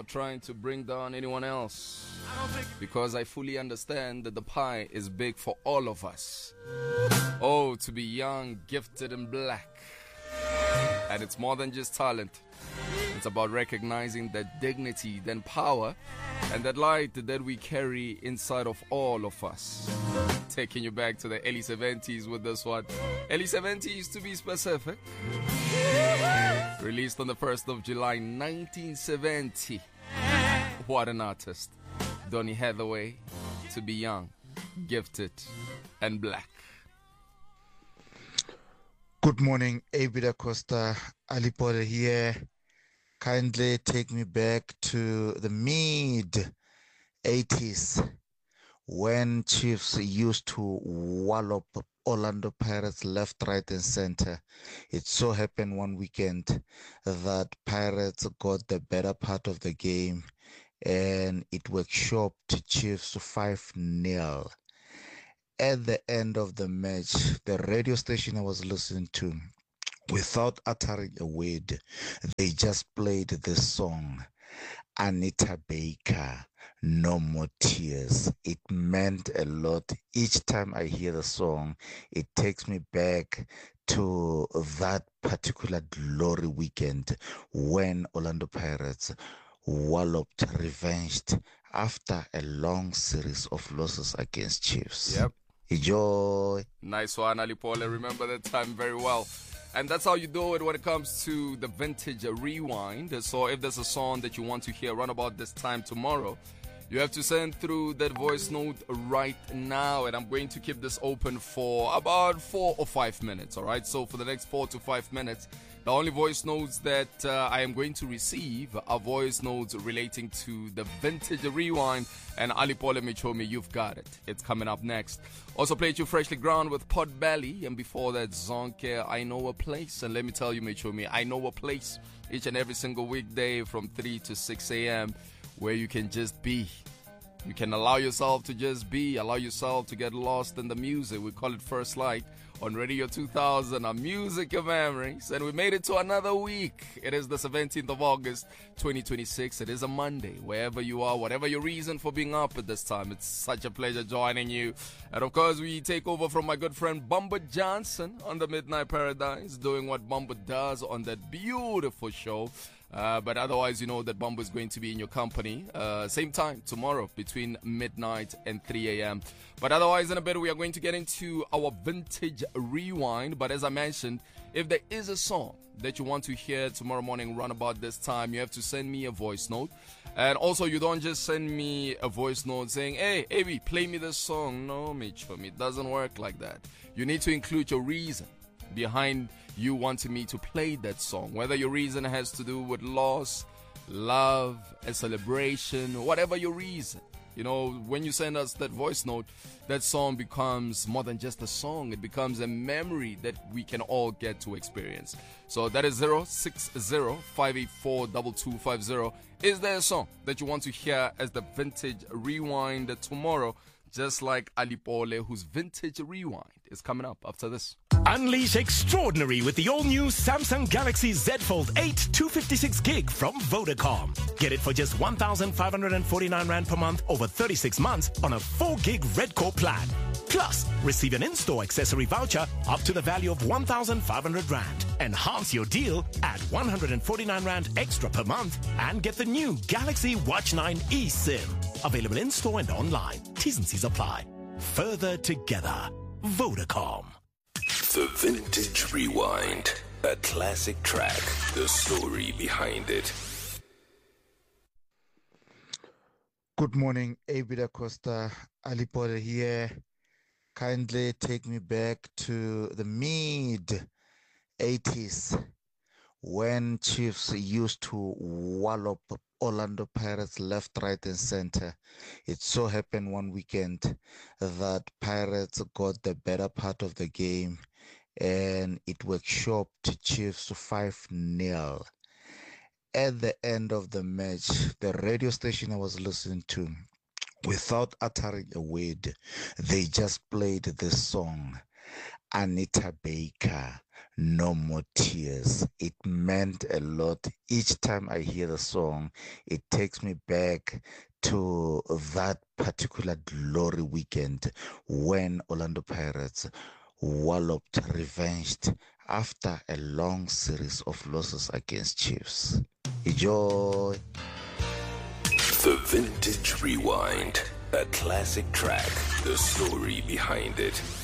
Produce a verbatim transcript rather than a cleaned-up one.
not trying to bring down anyone else, because I fully understand that the pie is big for all of us. Oh, to be young, gifted, and black. And it's more than just talent. It's about recognizing that dignity, then power, and that light that we carry inside of all of us. Taking you back to the early seventies with this one. Early seventies to be specific. Released on the first of July nineteen seventy. What an artist. Donny Hathaway, To Be Young, Gifted, and Black. Good morning, Abida Costa, Ali Potter here. Kindly take me back to the mid eighties when Chiefs used to wallop Orlando Pirates left, right, and center. It so happened one weekend that Pirates got the better part of the game and it workshopped Chiefs five nil. At the end of the match, the radio station I was listening to, without uttering a word, they just played this song, Anita Baker, No More Tears. It meant a lot. Each time I hear the song, it takes me back to that particular glory weekend when Orlando Pirates walloped, revenged after a long series of losses against Chiefs. Yep. Enjoy. Nice one, Ali Paula. Remember that time very well. And that's how you do it when it comes to the vintage rewind. So if there's a song that you want to hear around about this time tomorrow, you have to send through that voice note right now. And I'm going to keep this open for about four or five minutes, all right? So for the next four to five minutes, the only voice notes that uh, I am going to receive are voice notes relating to the vintage rewind. And Ali Pole Michomi, you've got it. It's coming up next. Also played you Freshly Ground with Pot Belly. And before that, Zonke, I Know a Place. And let me tell you, Michomi, I know a place each and every single weekday from three to six a.m. where you can just be. You can allow yourself to just be, allow yourself to get lost in the music. We call it First Light on Radio two thousand, our music of memories. And we made it to another week. It is the seventeenth of August, twenty twenty-six. It is a Monday. Wherever you are, whatever your reason for being up at this time, it's such a pleasure joining you. And of course, we take over from my good friend Bumba Johnson on the Midnight Paradise, doing what Bumba does on that beautiful show. Uh, but otherwise, you know that Bumba is going to be in your company uh, same time tomorrow between midnight and three a.m. But otherwise, in a bit, we are going to get into our vintage rewind. But as I mentioned, if there is a song that you want to hear tomorrow morning run about this time, you have to send me a voice note. And also, you don't just send me a voice note saying, hey, Avi, play me this song. No, Mitchum, it doesn't work like that. You need to include your reason behind you wanting me to play that song, whether your reason has to do with loss, love, a celebration, whatever your reason. You know, when you send us that voice note, that song becomes more than just a song. It becomes a memory that we can all get to experience. So that is zero six zero, five eight four, two two five zero. Is there a song that you want to hear as the vintage rewind tomorrow? Just like Ali Pole, whose vintage rewind is coming up after this. Unleash extraordinary with the all-new Samsung Galaxy Z Fold eight two fifty-six gig from Vodacom. Get it for just one thousand five hundred forty-nine rand per month over thirty-six months on a four gig Red Core plan. Plus, receive an in-store accessory voucher up to the value of one thousand five hundred rand. Enhance your deal at one hundred forty-nine rand extra per month and get the new Galaxy Watch nine eSIM. Available in-store and online. T's and C's apply. Further together. Vodacom. The Vintage Rewind. A classic track. The story behind it. Good morning, Abida Costa, Ali Potter here. Kindly take me back to the mid eighties when Chiefs used to wallop Orlando Pirates left, right, and center. It so happened one weekend that Pirates got the better part of the game and it workshopped Chiefs five nil. At the end of the match, the radio station I was listening to, without uttering a word, they just played this song, Anita Baker, No More Tears. It meant a lot. Each time I hear the song, it takes me back to that particular glory weekend when Orlando Pirates walloped, revenged after a long series of losses against Chiefs. Enjoy. The Vintage Rewind. A classic track. The story behind it.